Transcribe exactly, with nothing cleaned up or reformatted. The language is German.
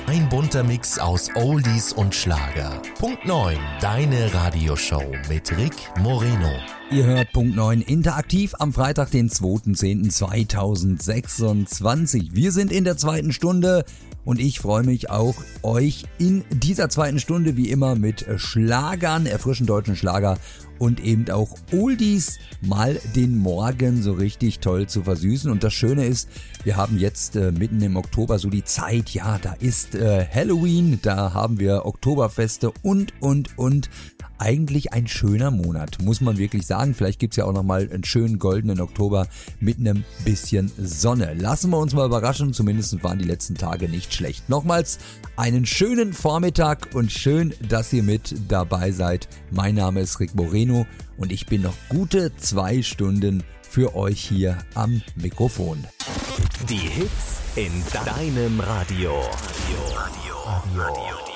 Ein bunter Mix aus Oldies und Schlager. Punkt neun, deine Radioshow mit Rick Moreno. Ihr hört Punkt neun interaktiv am Freitag, den zweiten zehnten zweitausendsechsundzwanzig. Wir sind in der zweiten Stunde und ich freue mich auch, euch in dieser zweiten Stunde wie immer mit Schlagern, erfrischend deutschen Schlager und eben auch Oldies mal den Morgen so richtig toll zu versüßen. Und das Schöne ist, wir haben jetzt äh, mitten im Oktober so die Zeit, ja, da ist äh, Halloween, da haben wir Oktoberfeste und, und, und. Eigentlich ein schöner Monat, muss man wirklich sagen. Vielleicht gibt's ja auch nochmal einen schönen goldenen Oktober mit einem bisschen Sonne. Lassen wir uns mal überraschen, zumindest waren die letzten Tage nicht schlecht. Nochmals einen schönen Vormittag und schön, dass ihr mit dabei seid. Mein Name ist Rick Moreno und ich bin noch gute zwei Stunden für euch hier am Mikrofon. Die Hits in deinem Radio. Radio. Radio. Radio.